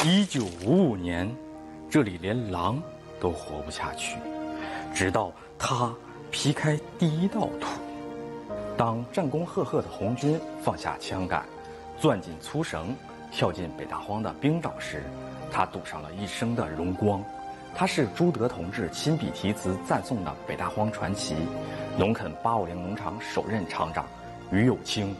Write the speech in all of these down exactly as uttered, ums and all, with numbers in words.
一九五五年，这里连狼都活不下去，直到他劈开第一道土。当战功赫赫的红军放下枪杆，攥紧粗绳，跳进北大荒的冰沼时，他赌上了一生的荣光。他是朱德同志亲笔题词赞颂的北大荒传奇，农垦八五零农场首任厂长于有清。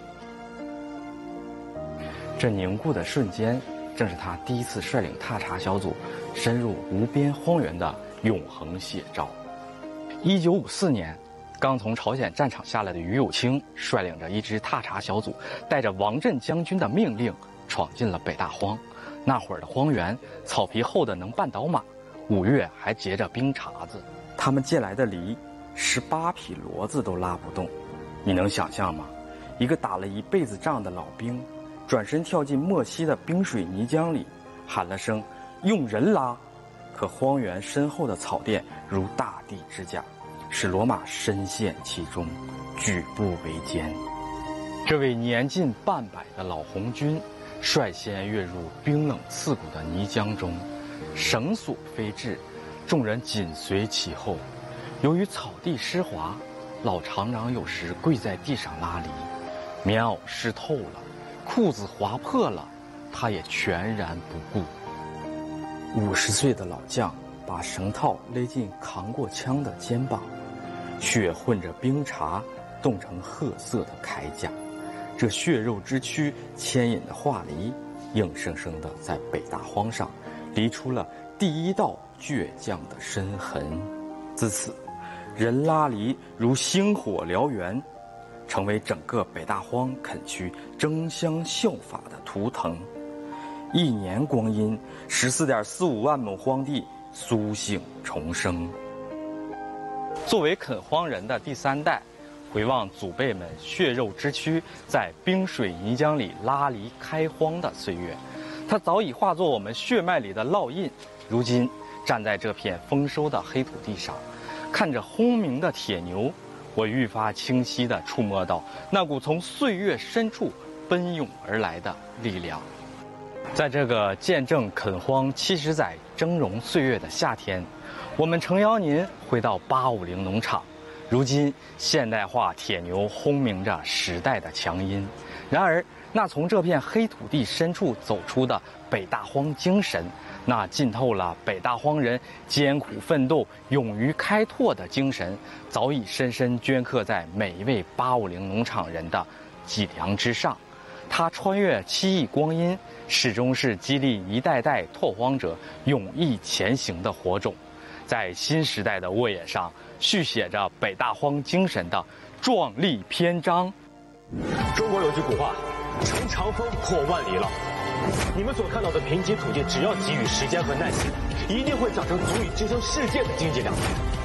这凝固的瞬间，正是他第一次率领踏查小组深入无边荒原的永恒写照。一九五四年，刚从朝鲜战场下来的于有清率领着一支踏查小组，带着王震将军的命令，闯进了北大荒。那会儿的荒原，草皮厚的能绊倒马，五月还结着冰碴子。他们借来的犁，十八匹骡子都拉不动。你能想象吗？一个打了一辈子仗的老兵，转身跳进漠西的冰水泥浆里，喊了声“用人拉”，可荒原深厚的草甸如大地之甲，使骡马深陷其中，举步维艰。这位年近半百的老红军，率先跃入冰冷刺骨的泥浆中，绳索飞至，众人紧随其后。由于草地湿滑，老厂长有时跪在地上拉犁，棉袄湿透了，裤子划破了，他也全然不顾。五十岁的老将把绳套勒进扛过枪的肩膀，血混着冰碴，冻成褐色的铠甲。这血肉之躯牵引的画犁，硬生生地在北大荒上犁出了第一道倔强的深痕。自此，人拉犁如星火燎原，成为整个北大荒垦区争相效法的图腾。一年光阴，十四点四五万亩荒地苏醒重生。作为垦荒人的第三代，回望祖辈们血肉之躯在冰水泥浆里拉犁开荒的岁月，它早已化作我们血脉里的烙印。如今站在这片丰收的黑土地上，看着轰鸣的铁牛，我愈发清晰地触摸到那股从岁月深处奔涌而来的力量。在这个见证垦荒七十载峥嵘岁月的夏天，我们诚邀您回到八五零农场。如今现代化铁牛轰鸣着时代的强音，然而那从这片黑土地深处走出的北大荒精神，那浸透了北大荒人艰苦奋斗、勇于开拓的精神，早已深深镌刻在每一位八五零农场人的脊梁之上。它穿越七亿光阴，始终是激励一代代拓荒者勇毅前行的火种，在新时代的沃野上续写着北大荒精神的壮丽篇章。 中国有句古话，乘长风破万里浪。你们所看到的贫瘠土地，只要给予时间和耐心，一定会长成足以支撑世界的经济量。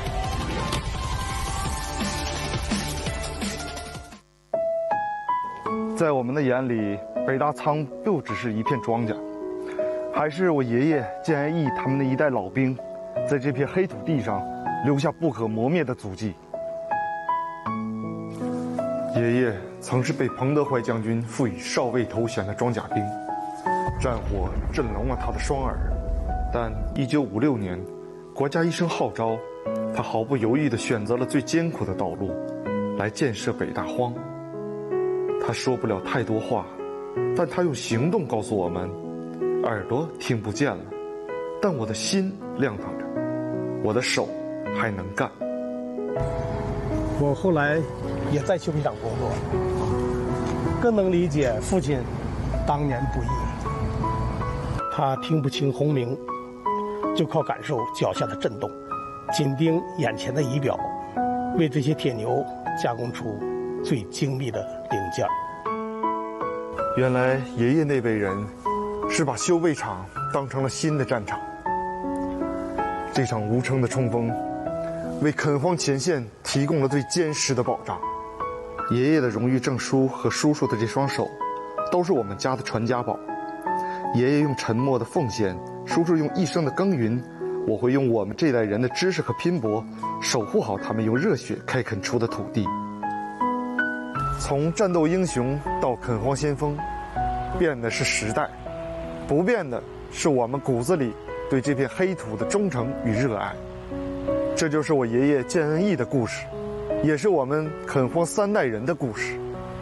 在我们的眼里，北大仓不只是一片庄稼，还是我爷爷建安义他们的一代老兵，在这片黑土地上留下不可磨灭的足迹。爷爷曾是被彭德怀将军赋予少尉头衔的装甲兵，战火震聋了他的双耳，但一九五六年，国家一声号召，他毫不犹豫地选择了最艰苦的道路，来建设北大荒。他说不了太多话，但他用行动告诉我们：耳朵听不见了，但我的心亮堂着，我的手还能干。 我后来也在修理厂工作，更能理解父亲当年不易。他听不清轰鸣，就靠感受脚下的震动，紧盯眼前的仪表，为这些铁牛加工出最精密的零件。 原来爷爷那辈人是把修备厂当成了新的战场。这场无声的冲锋，为垦荒前线提供了最坚实的保障。爷爷的荣誉证书和叔叔的这双手，都是我们家的传家宝。爷爷用沉默的奉献，叔叔用一生的耕耘，我会用我们这代人的知识和拼搏，守护好他们用热血开垦出的土地。从战斗英雄到垦荒先锋，变的是时代，不变的是我们骨子里对这片黑土的忠诚与热爱。这就是我爷爷建恩义的故事，也是我们垦荒三代人的故事。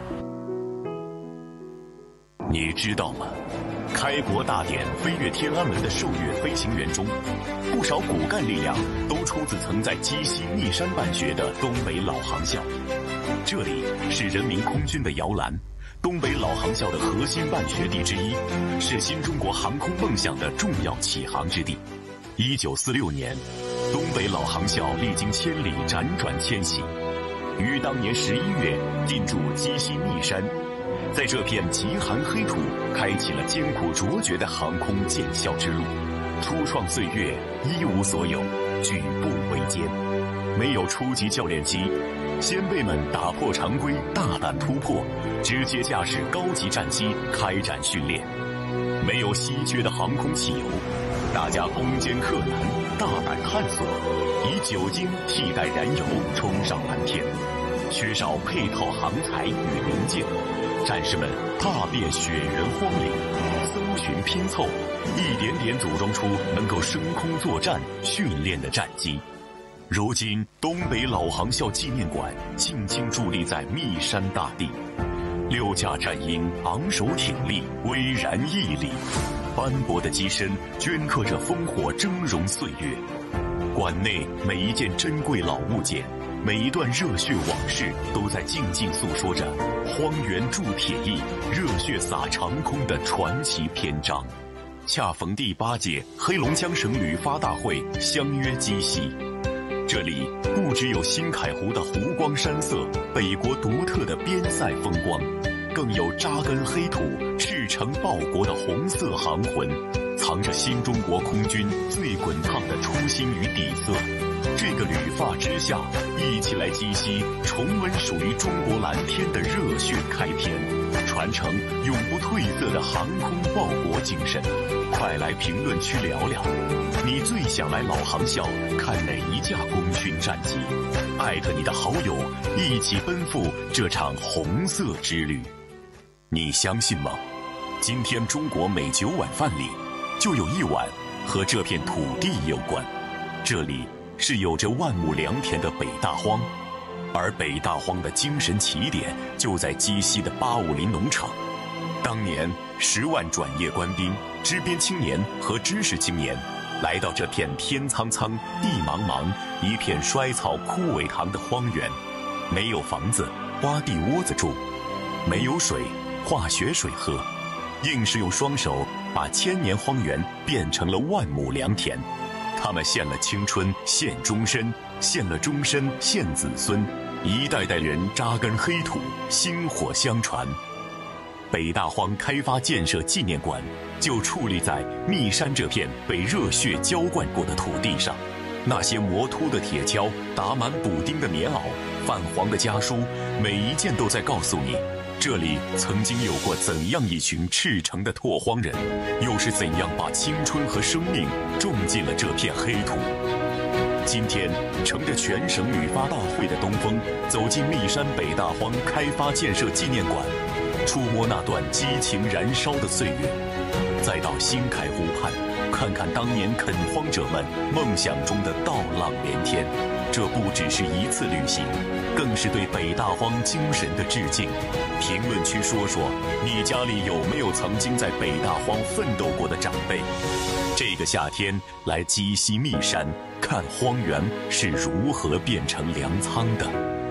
你知道吗？开国大典飞越天安门的受阅飞行员中，不少骨干力量都出自曾在鸡西密山办学的东北老航校。这里是人民空军的摇篮，东北老航校的核心办学地之一，是新中国航空梦想的重要起航之地。一九四六年，东北老航校历经千里辗转迁徙，于当年十一月进驻鸡西密山，在这片极寒黑土开启了艰苦卓绝的航空建校之路。初创岁月，一无所有，举步维艰，没有初级教练机，先辈们打破常规，大胆突破，直接驾驶高级战机开展训练。没有稀缺的航空汽油，大家攻坚克难，大胆探索，以酒精替代燃油冲上蓝天。缺少配套航材与零件，战士们踏遍雪原荒岭，搜寻拼凑，一点点组装出能够升空作战训练的战机。如今，东北老航校纪念馆静静伫立在密山大地，六架战鹰昂首挺立，巍然屹立，斑驳的机身镌刻着烽火峥嵘岁月。馆内每一件珍贵老物件，每一段热血往事，都在静静诉说着荒原铸铁翼，热血洒长空的传奇篇章。恰逢第八届黑龙江省旅发大会相约鸡西，这里不只有新凯湖的湖光山色，北国独特的边塞风光，更有扎根黑土、赤诚报国的红色航魂，藏着新中国空军最滚烫的初心与底色。这个旅发之夏，一起来鸡西重温属于中国蓝天的热血开篇，传承永不褪色的航空报国精神。快来评论区聊聊，你最想来老航校看哪一架空军战机？艾特你的好友，一起奔赴这场红色之旅。你相信吗？今天中国每九碗饭里，就有一碗和这片土地有关。这里是有着万亩良田的北大荒，而北大荒的精神起点就在鸡西的八五零农场。当年十万转业官兵、支边青年和知识青年来到这片天苍苍、地茫茫、一片衰草枯萎堂的荒原，没有房子，挖地窝子住；没有水，化学水喝，硬是用双手把千年荒原变成了万亩良田。他们献了青春，献终身；献了终身，献子孙。一代代人扎根黑土，薪火相传。北大荒开发建设纪念馆就矗立在密山这片被热血浇灌过的土地上。那些磨秃的铁锹，打满补丁的棉袄，泛黄的家书，每一件都在告诉你，这里曾经有过怎样一群赤诚的拓荒人，又是怎样把青春和生命种进了这片黑土。今天乘着全省旅发大会的东风，走进密山北大荒开发建设纪念馆，触摸那段激情燃烧的岁月，再到新凯湖畔，看看当年垦荒者们梦想中的稻浪连天。这不只是一次旅行，更是对北大荒精神的致敬。评论区说说，你家里有没有曾经在北大荒奋斗过的长辈？这个夏天来鸡西密山，看荒原是如何变成粮仓的。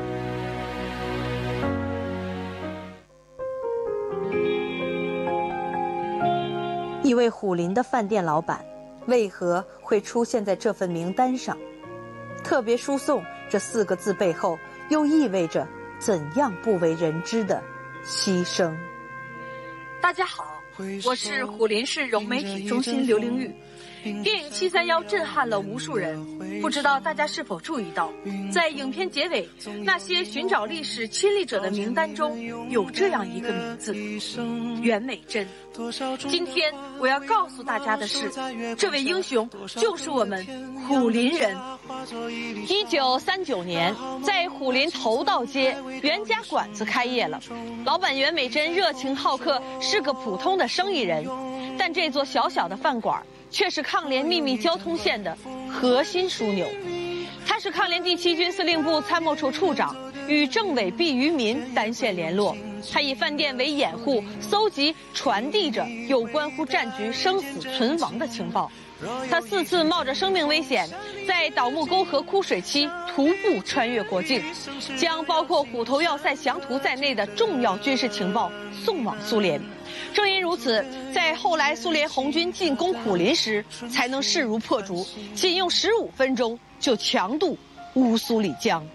一位虎林的饭店老板，为何会出现在这份名单上？特别输送这四个字背后，又意味着怎样不为人知的牺牲？ 大家好，我是虎林市融媒体中心刘玲玉。电影《七三幺》震撼了无数人，不知道大家是否注意到，在影片结尾，那些寻找历史亲历者的名单中有这样一个名字：袁美珍。今天我要告诉大家的是，这位英雄就是我们虎林人。一九三九年，在虎林头道街袁家馆子开业了，老板袁美珍热情好客，是个普通的生意人。 但这座小小的饭馆却是抗联秘密交通线的核心枢纽。他是抗联第七军司令部参谋处处长，与政委毕于民单线联络。他以饭店为掩护，搜集、传递着有关乎战局生死存亡的情报。他四次冒着生命危险，在倒木沟河枯水期徒步穿越国境，将包括虎头要塞详图在内的重要军事情报送往苏联。正因如此，在后来苏联红军进攻虎林时，才能势如破竹，仅用十五分钟就强渡乌苏里江。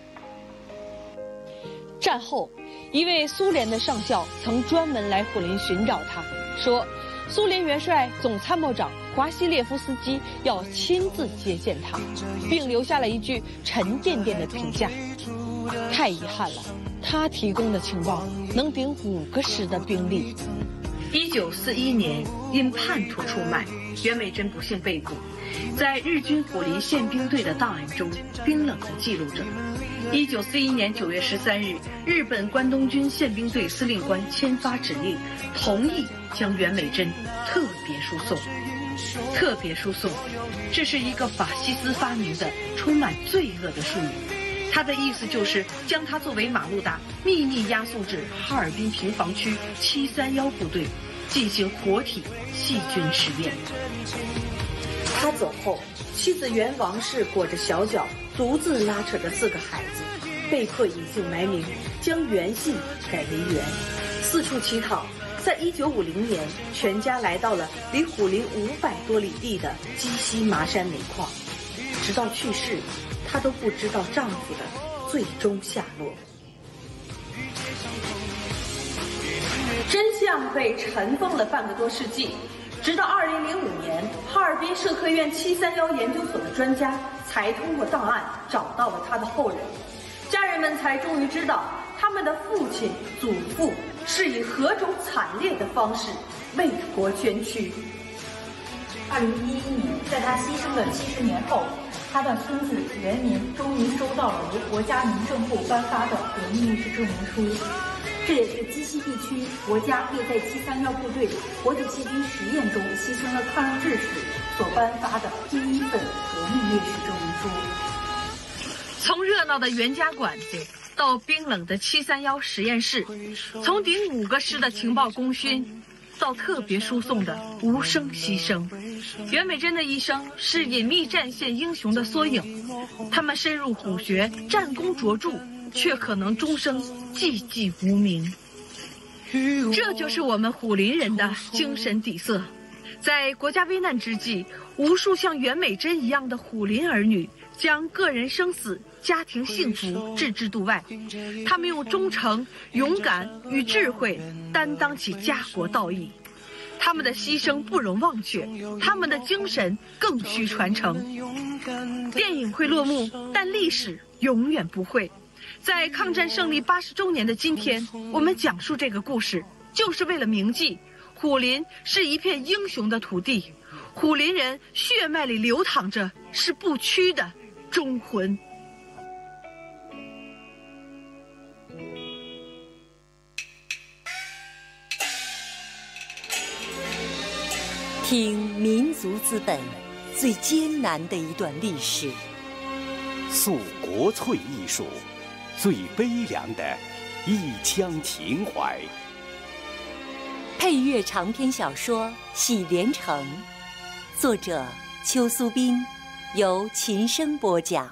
战后，一位苏联的上校曾专门来虎林寻找他，说苏联元帅总参谋长华西列夫斯基要亲自接见他，并留下了一句沉甸甸的评价：太遗憾了，他提供的情报能顶五个师的兵力。一九四一年，因叛徒出卖，袁美珍不幸被捕。在日军虎林宪兵队的档案中，冰冷地记录着：一九四一年九月十三日，日本关东军宪兵队司令官签发指令，同意将袁美珍特别输送。特别输送，这是一个法西斯发明的充满罪恶的术语。它的意思就是将它作为马路达，秘密押送至哈尔滨平房区七三一部队，进行活体细菌实验。他走后，妻子袁王氏裹着小脚，独自拉扯着四个孩子，被迫隐姓埋名，将袁姓改为袁，四处乞讨。在一九五零年，全家来到了离虎林五百多里地的鸡西麻山煤矿，直到去世，她都不知道丈夫的最终下落。真相被尘封了半个多世纪，直到二零零五年，哈尔滨社科院七三一研究所的专家才通过档案找到了他的后人，家人们才终于知道他们的父亲、祖父是以何种惨烈的方式为国捐躯。 二零一一年，在他牺牲的七十年后，他的孙子袁民终于收到了由国家民政部颁发的革命烈士证明书，这也是鸡西地区国家为在七三一部队活体细菌实验中牺牲了抗日志士所颁发的第一份革命烈士证明书。 从热闹的袁家馆子到冰冷的七三一实验室，从顶五个师的情报功勋，到特别输送的无声牺牲，袁美珍的一生是隐秘战线英雄的缩影。他们深入虎穴，战功卓著，却可能终生寂寂无名。这就是我们虎林人的精神底色。在国家危难之际，无数像袁美珍一样的虎林儿女，将个人生死、家庭幸福置之度外，他们用忠诚、勇敢与智慧担当起家国道义。他们的牺牲不容忘却，他们的精神更需传承。电影会落幕，但历史永远不会。在抗战胜利八十周年的今天，我们讲述这个故事，就是为了铭记虎林是一片英雄的土地，虎林人血脉里流淌着是不屈的忠魂。 听民族资本最艰难的一段历史， 诉国粹艺术最悲凉的一腔情怀。 配乐长篇小说《喜连城》，作者邱苏斌，由琴声播讲。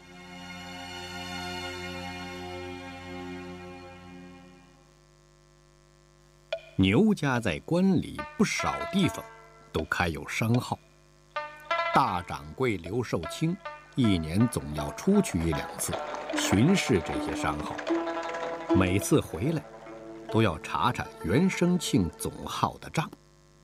牛家在关里不少地方都开有商号，大掌柜刘寿清一年总要出去一两次，巡视这些商号。每次回来，都要查查袁生庆总号的账。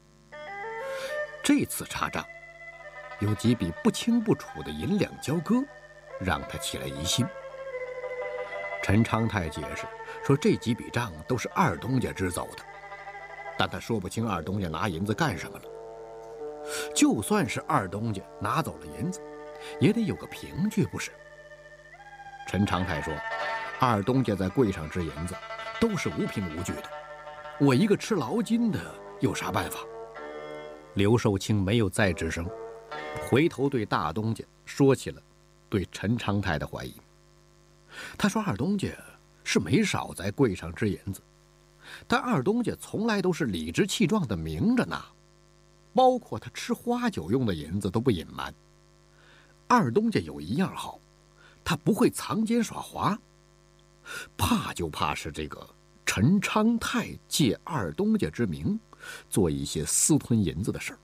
这次查账，有几笔不清不楚的银两交割，让他起了疑心。陈昌泰解释说，这几笔账都是二东家支走的，但他说不清二东家拿银子干什么了。就算是二东家拿走了银子，也得有个凭据不是？陈昌泰说，二东家在柜上支银子都是无凭无据的，我一个吃劳金的有啥办法？ 刘寿清没有再吱声，回头对大东家说起了对陈昌泰的怀疑。他说二东家是没少在柜上支银子，但二东家从来都是理直气壮的明着拿，包括他吃花酒用的银子都不隐瞒。二东家有一样好，他不会藏奸耍滑，怕就怕是这个陈昌泰借二东家之名做一些私吞银子的事儿。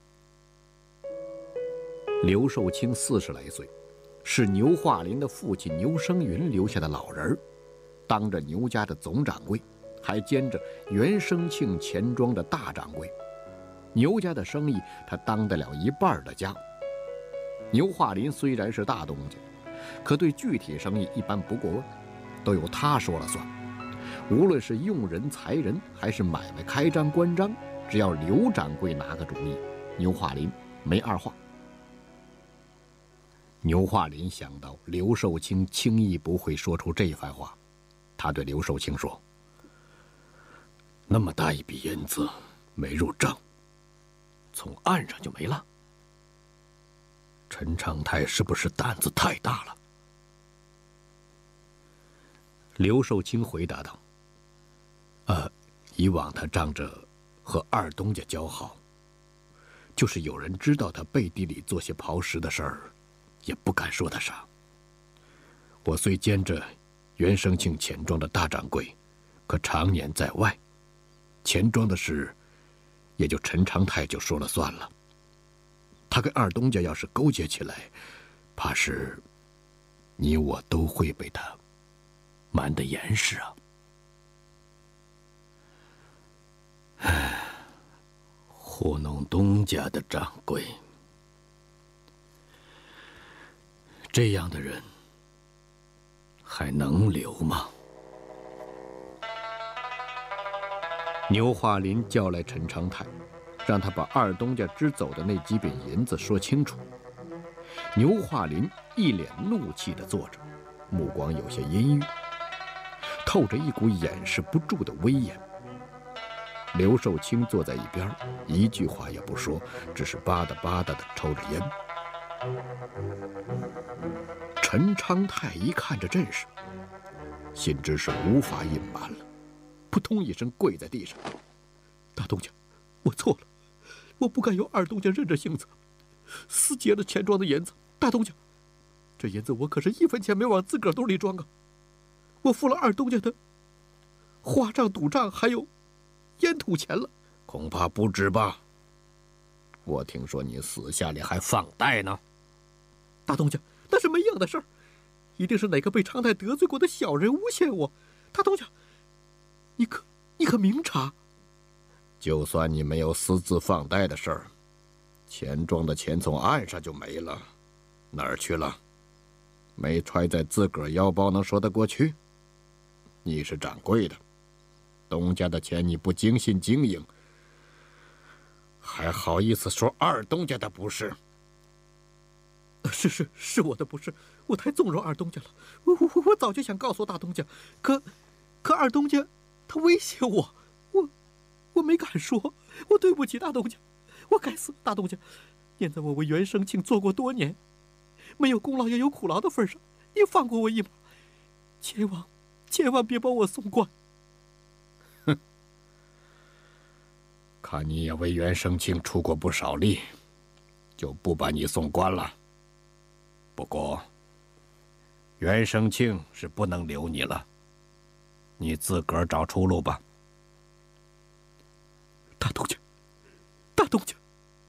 刘寿清四十来岁，是牛化林的父亲牛生云留下的老人儿，当着牛家的总掌柜，还兼着袁生庆钱庄的大掌柜。牛家的生意他当得了一半的家。牛化林虽然是大东家，可对具体生意一般不过问，都由他说了算。无论是用人裁人还是买卖开张关张，只要刘掌柜拿个主意，牛化林没二话。牛化林想到刘寿清轻易不会说出这番话，他对刘寿清说：“那么大一笔银子没入账，从岸上就没了。陈昌泰是不是胆子太大了？”刘寿清回答道：“呃，以往他仗着和二东家交好，就是有人知道他背地里做些刨食的事儿，也不敢说他啥。我虽兼着袁生庆钱庄的大掌柜，可常年在外，钱庄的事也就陈昌泰就说了算了。他跟二东家要是勾结起来，怕是你我都会被他瞒得严实啊。唉，糊弄东家的掌柜，这样的人还能留吗？”牛化林叫来陈昌泰，让他把二东家支走的那几笔银子说清楚。牛化林一脸怒气地坐着，目光有些阴郁，透着一股掩饰不住的威严。刘寿清坐在一边，一句话也不说，只是吧嗒吧嗒地抽着烟。陈昌泰一看这阵势，心知是无法隐瞒了，扑通一声跪在地上：“大东家，我错了，我不该由二东家任着性子，私劫了钱庄的银子。大东家，这银子我可是一分钱没往自个儿兜里装啊！我付了二东家的花账、赌账，还有烟土钱了。恐怕不止吧？我听说你私下里还放贷呢。大东家，那是没样的事儿，一定是哪个被昌泰得罪过的小人诬陷我。大东家，你可你可明察。就算你没有私自放贷的事儿，钱庄的钱从岸上就没了，哪儿去了？没揣在自个儿腰包能说得过去？你是掌柜的，东家的钱你不精心经营，还好意思说二东家的不是？是是是我的不是，我太纵容二东家了。我我我早就想告诉大东家，可可二东家他威胁我，我我没敢说，我对不起大东家，我该死，大东家，念在我为袁生庆做过多年，没有功劳也有苦劳的份上，你放过我一马，千万千万别把我送官。哼，看你也为袁生庆出过不少力，就不把你送官了。不过袁生庆是不能留你了，你自个儿找出路吧。大东家，大东家！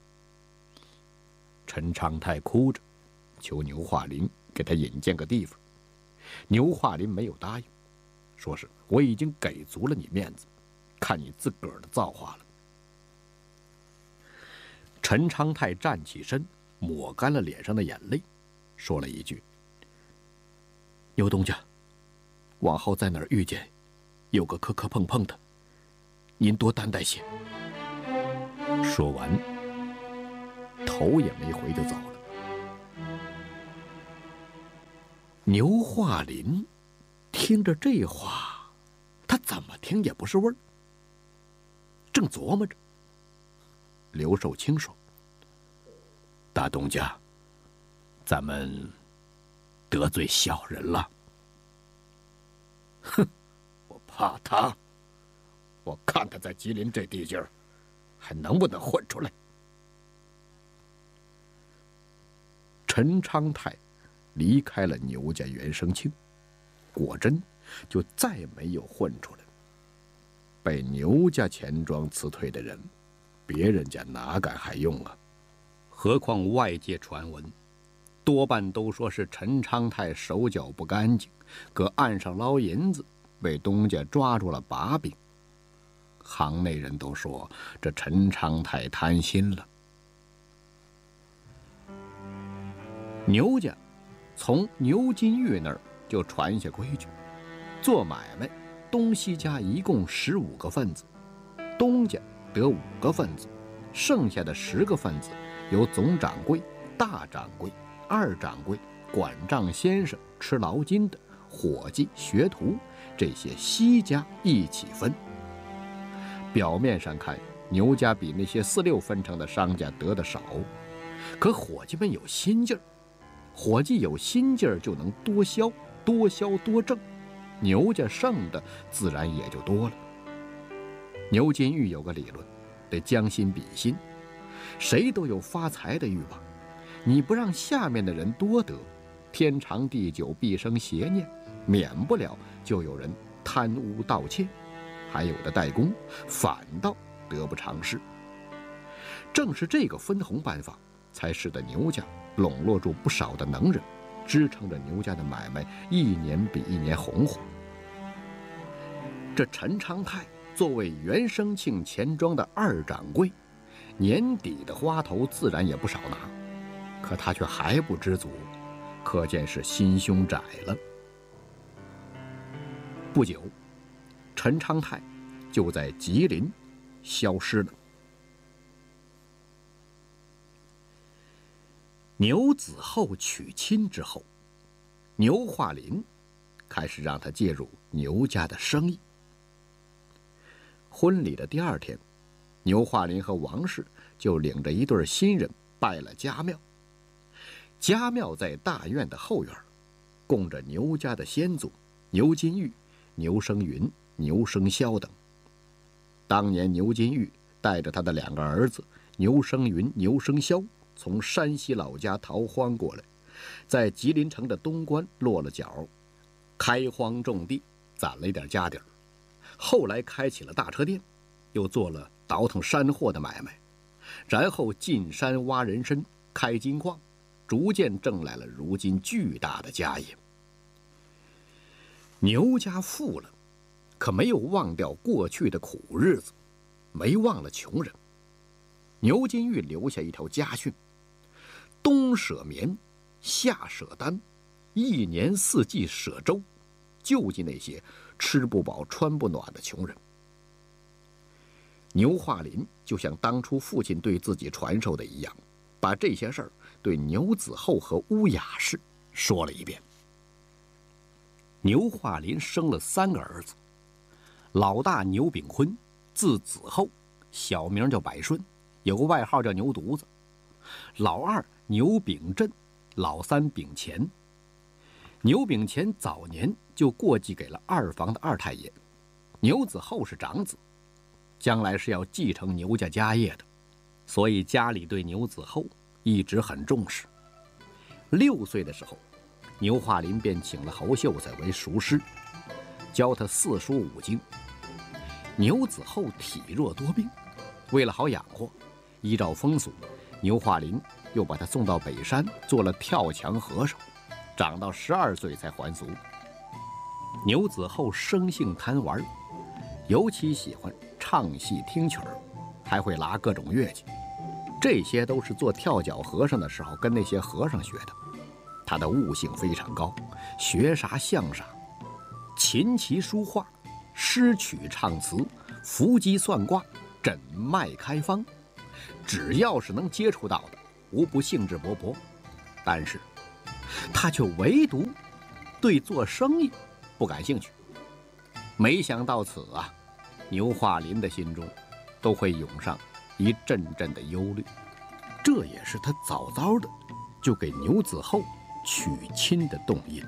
陈昌泰哭着求牛化林给他引荐个地方。牛化林没有答应，说是我已经给足了你面子，看你自个儿的造化了。陈昌泰站起身，抹干了脸上的眼泪，说了一句：“牛东家，往后在哪儿遇见，有个磕磕碰碰的，您多担待些。”说完，头也没回就走了。牛化林听着这话，他怎么听也不是味儿，正琢磨着，刘寿清说：“ 大东家，咱们得罪小人了。哼，我怕他，我看他在吉林这地界儿还能不能混出来。陈昌泰离开了牛家袁生庆，果真就再没有混出来。被牛家钱庄辞退的人，别人家哪敢还用啊？何况外界传闻，多半都说是陈昌泰手脚不干净，搁岸上捞银子，被东家抓住了把柄。行内人都说这陈昌泰贪心了。牛家从牛金玉那儿就传下规矩，做买卖东西家一共十五个分子，东家得五个分子，剩下的十个分子由总掌柜、大掌柜、二掌柜、管账先生、吃劳金的伙计、学徒这些西家一起分。表面上看，牛家比那些四六分成的商家得的少，可伙计们有心劲儿，伙计有心劲儿就能多销，多销多挣，牛家剩的自然也就多了。牛金玉有个理论，得将心比心，谁都有发财的欲望，你不让下面的人多得，天长地久必生邪念，免不了就有人贪污盗窃，还有的代工，反倒得不偿失。正是这个分红办法，才使得牛家笼络住不少的能人，支撑着牛家的买卖一年比一年红火。这陈昌泰作为袁生庆钱庄的二掌柜，年底的花头自然也不少拿，可他却还不知足，可见是心胸窄了。不久，陈昌泰就在吉林消失了。牛子厚娶亲之后，牛化林开始让他介入牛家的生意。婚礼的第二天，牛化林和王氏就领着一对新人拜了家庙。家庙在大院的后院，供着牛家的先祖牛金玉、牛生云、牛生肖等。当年牛金玉带着他的两个儿子牛生云、牛生肖从山西老家逃荒过来，在吉林城的东关落了脚，开荒种地，攒了一点家底儿。后来开起了大车店，又做了倒腾山货的买卖，然后进山挖人参、开金矿，逐渐挣来了如今巨大的家业。牛家富了，可没有忘掉过去的苦日子，没忘了穷人。牛金玉留下一条家训：冬舍棉，夏舍单，一年四季舍粥，救济那些吃不饱穿不暖的穷人。牛化林就像当初父亲对自己传授的一样，把这些事儿对牛子厚和乌雅氏说了一遍。牛化林生了三个儿子，老大牛炳坤，字子厚，小名叫百顺，有个外号叫牛犊子；老二牛炳振，老三炳乾。牛炳乾早年就过继给了二房的二太爷，牛子厚是长子，将来是要继承牛家家业的，所以家里对牛子厚一直很重视。六岁的时候，牛化林便请了侯秀才为塾师，教他四书五经。牛子厚体弱多病，为了好养活，依照风俗，牛化林又把他送到北山做了跳墙和尚，长到十二岁才还俗。牛子厚生性贪玩，尤其喜欢唱戏听曲儿，还会拉各种乐器，这些都是做跳脚和尚的时候跟那些和尚学的。他的悟性非常高，学啥像啥，琴棋书画、诗曲唱词、伏击算卦、诊脉开方，只要是能接触到的，无不兴致勃勃。但是他却唯独对做生意不感兴趣。没想到此啊，牛化林的心中都会涌上一阵阵的忧虑。 这也是他早早的就给牛子厚娶亲的动因。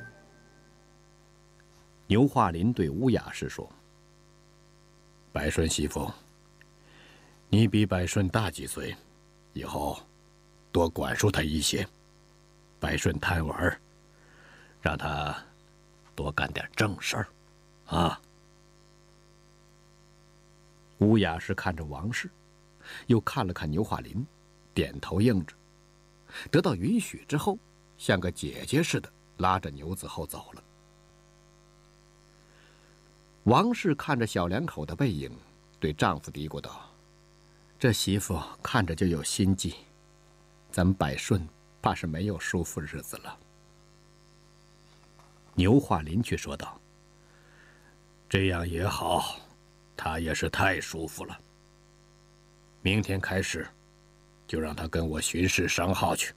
牛化林对乌雅氏说：“百顺媳妇，你比百顺大几岁，以后多管束他一些。百顺贪玩，让他多干点正事儿，啊。”乌雅氏看着王氏，又看了看牛化林，点头应着。得到允许之后，像个姐姐似的拉着牛子厚走了。王氏看着小两口的背影，对丈夫嘀咕道：“这媳妇看着就有心计，咱们百顺怕是没有舒服日子了。”牛化林却说道：“这样也好，他也是太舒服了。明天开始，就让他跟我巡视商号去。”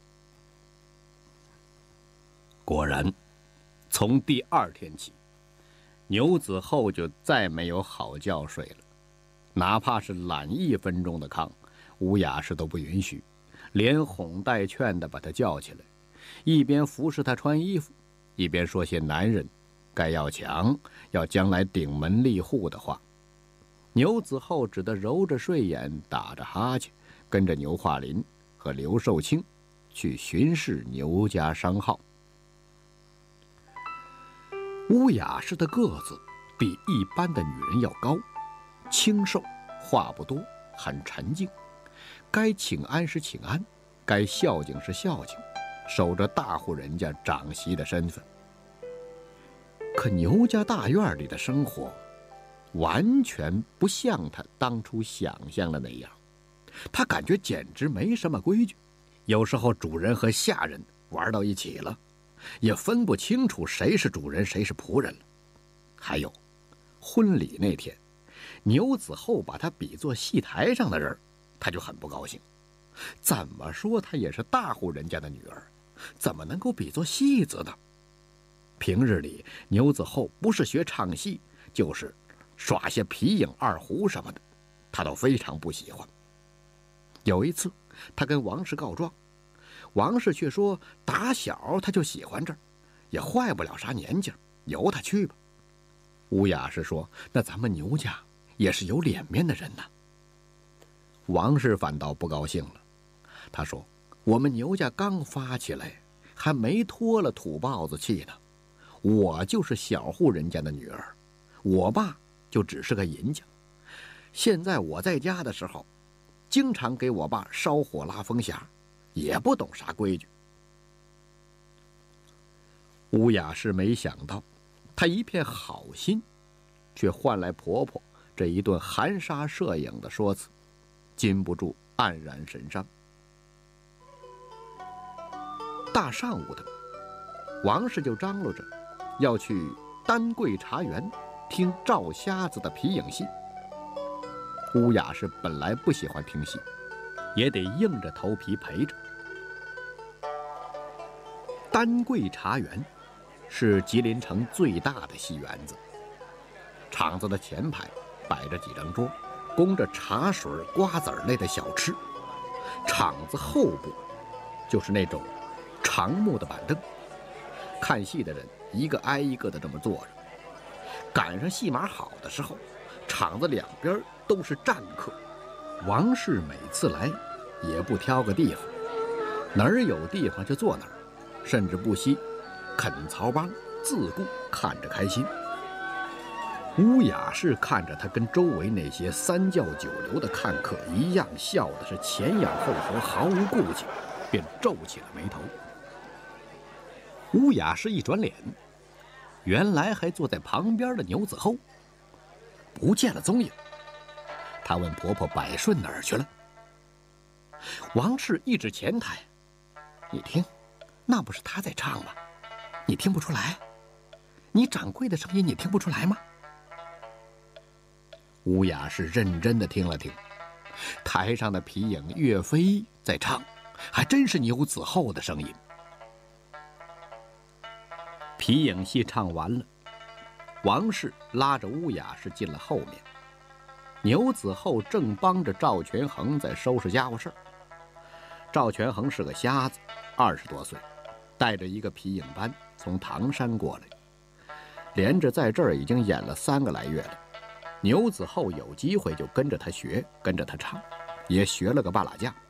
果然，从第二天起，牛子厚就再没有好觉睡了，哪怕是懒一分钟的炕，乌雅氏都不允许，连哄带劝的把他叫起来，一边服侍他穿衣服，一边说些男人该要强，要将来顶门立户的话。牛子厚只得揉着睡眼，打着哈欠，跟着牛化林和刘寿清去巡视牛家商号。乌雅氏的个子比一般的女人要高，清瘦，话不多，很沉静，该请安时请安，该孝敬时孝敬，守着大户人家长媳的身份。可牛家大院里的生活完全不像他当初想象的那样，他感觉简直没什么规矩，有时候主人和下人玩到一起了，也分不清楚谁是主人谁是仆人了。还有婚礼那天，牛子厚把他比作戏台上的人，他就很不高兴。怎么说她也是大户人家的女儿，怎么能够比作戏子呢？平日里牛子厚不是学唱戏，就是耍些皮影二胡什么的，他都非常不喜欢。有一次他跟王氏告状，王氏却说打小他就喜欢这儿，也坏不了啥年纪，由他去吧。乌雅氏说：“那咱们牛家也是有脸面的人呐。”王氏反倒不高兴了，他说：“我们牛家刚发起来，还没脱了土豹子气呢。我就是小户人家的女儿，我爸就只是个银匠。现在我在家的时候，经常给我爸烧火拉风匣，也不懂啥规矩。”乌雅氏没想到，她一片好心，却换来婆婆这一顿含沙射影的说辞，禁不住黯然神伤。大上午的，王氏就张罗着要去丹桂茶园听赵瞎子的皮影戏。乌雅氏本来不喜欢听戏，也得硬着头皮陪着。丹桂茶园是吉林城最大的戏园子，场子的前排摆着几张桌，供着茶水、瓜子类的小吃。场子后部就是那种长木的板凳，看戏的人一个挨一个的这么坐着。赶上戏码好的时候，场子两边都是站客。王氏每次来也不挑个地方，哪儿有地方就坐哪儿，甚至不惜啃曹帮自顾，看着开心。乌雅氏看着他跟周围那些三教九流的看客一样，笑的是前仰后合，毫无顾忌，便皱起了眉头。乌雅氏一转脸，原来还坐在旁边的牛子厚不见了踪影。她问婆婆百顺哪儿去了。王氏一指前台：“你听，那不是他在唱吗？你听不出来？你掌柜的声音你听不出来吗？”乌雅氏认真的听了听，台上的皮影岳飞在唱，还真是牛子厚的声音。皮影戏唱完了，王氏拉着乌雅氏进了后面，牛子厚正帮着赵全衡在收拾家伙事儿。 赵全恒是个瞎子，二十多岁，带着一个皮影班从唐山过来，连着在这儿已经演了三个来月了。牛子厚有机会就跟着他学，跟着他唱，也学了个半拉架。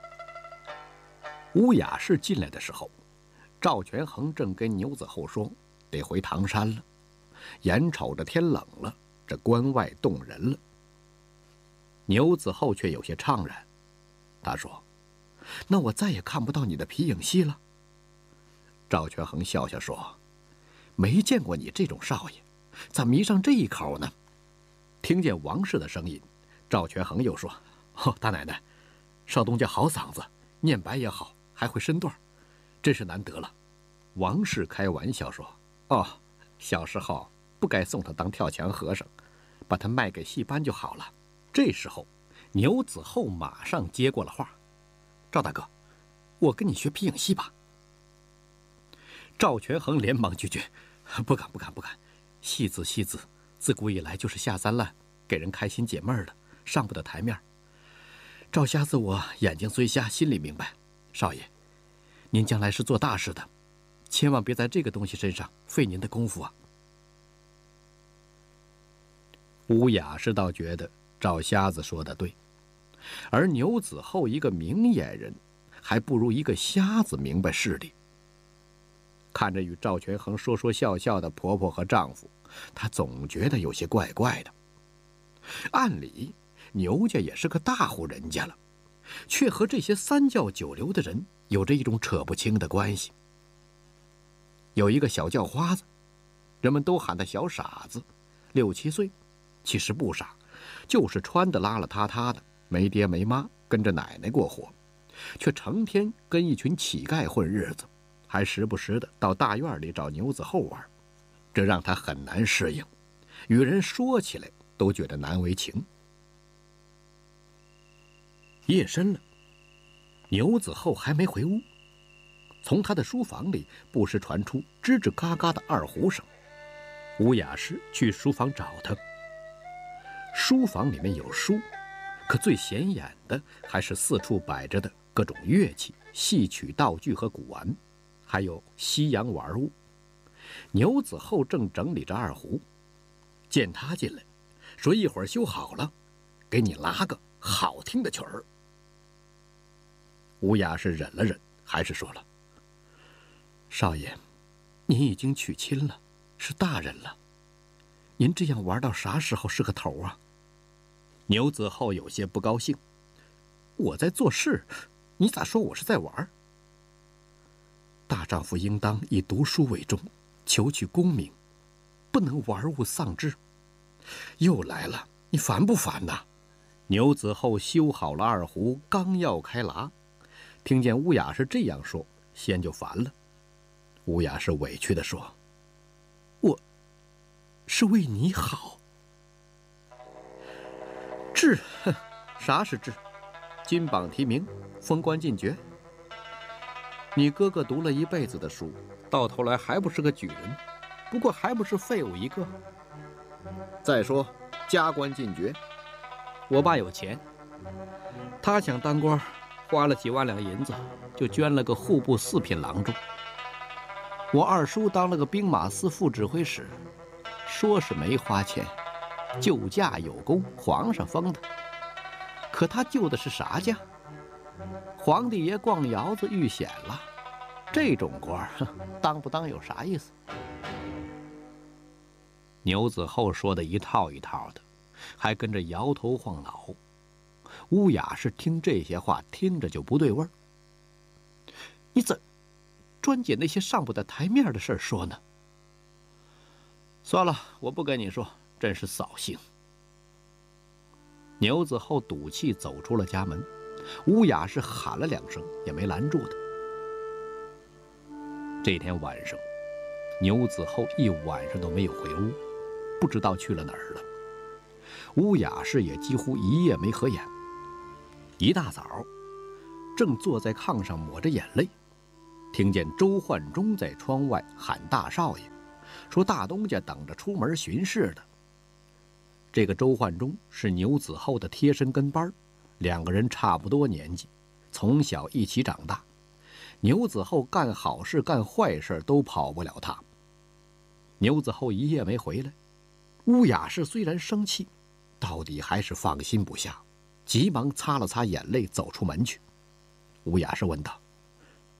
乌雅氏进来的时候，赵全恒正跟牛子厚说得回唐山了，眼瞅着天冷了，这关外冻人了。牛子厚却有些怅然，他说：“那我再也看不到你的皮影戏了。”赵全恒笑笑说：“没见过你这种少爷，咋迷上这一口呢？”听见王氏的声音，赵全恒又说：“哦，大奶奶，少东家好嗓子，念白也好，还会身段，真是难得了。”王氏开玩笑说：“哦，小时候不该送他当跳墙和尚，把他卖给戏班就好了。”这时候，牛子厚马上接过了话：“赵大哥，我跟你学皮影戏吧。”赵全恒连忙拒绝：“不敢，不敢，不敢！戏子，戏子，自古以来就是下三滥，给人开心解闷的，上不得台面。赵瞎子我眼睛虽瞎，心里明白。少爷，您将来是做大事的，千万别在这个东西身上费您的功夫啊。”乌雅是倒觉得赵瞎子说的对，而牛子厚一个明眼人，还不如一个瞎子明白事理。看着与赵全恒说说笑笑的婆婆和丈夫，她总觉得有些怪怪的。按理牛家也是个大户人家了，却和这些三教九流的人有着一种扯不清的关系。有一个小叫花子，人们都喊他小傻子，六七岁，其实不傻，就是穿得邋邋遢遢的，没爹没妈，跟着奶奶过活，却成天跟一群乞丐混日子，还时不时的到大院里找牛子厚玩，这让他很难适应，与人说起来都觉得难为情。夜深了，牛子厚还没回屋，从他的书房里不时传出吱吱嘎嘎的二胡声。乌雅氏去书房找他，书房里面有书，可最显眼的还是四处摆着的各种乐器、戏曲道具和古玩，还有西洋玩物。牛子厚正整理着二胡，见他进来，说：“一会儿修好了，给你拉个好听的曲儿。”乌雅是忍了忍，还是说了：“少爷，您已经娶亲了，是大人了，您这样玩到啥时候是个头啊？”牛子厚有些不高兴：“我在做事，你咋说我是在玩？大丈夫应当以读书为重，求取功名，不能玩物丧志。”又来了，你烦不烦呐？牛子厚修好了二胡，刚要开拉，听见乌雅是这样说，先就烦了。乌雅是委屈地说：“我是为你好。”志，哼，啥是志？金榜题名，封官进爵。你哥哥读了一辈子的书，到头来还不是个举人，不过还不是废物一个。再说加官进爵，我爸有钱，他想当官，花了几万两银子，就捐了个户部四品郎中。我二叔当了个兵马司副指挥使，说是没花钱，救驾有功，皇上封的。可他救的是啥驾？皇帝爷逛窑子遇险了，这种官当不当有啥意思？牛子厚说的一套一套的，还跟着摇头晃脑。乌雅是听这些话，听着就不对味儿。你怎专捡那些上不得台面的事儿说呢？算了，我不跟你说，真是扫兴。牛子厚赌气走出了家门，乌雅是喊了两声，也没拦住他。这天晚上，牛子厚一晚上都没有回屋，不知道去了哪儿了。乌雅氏也几乎一夜没合眼。一大早，正坐在炕上抹着眼泪，听见周焕忠在窗外喊大少爷，说大东家等着出门巡视的。这个周焕忠是牛子厚的贴身跟班，两个人差不多年纪， 从小一起长大，牛子厚干好事干坏事都跑不了他。牛子厚一夜没回来，乌雅氏虽然生气，到底还是放心不下，急忙擦了擦眼泪，走出门去。乌雅氏问道：“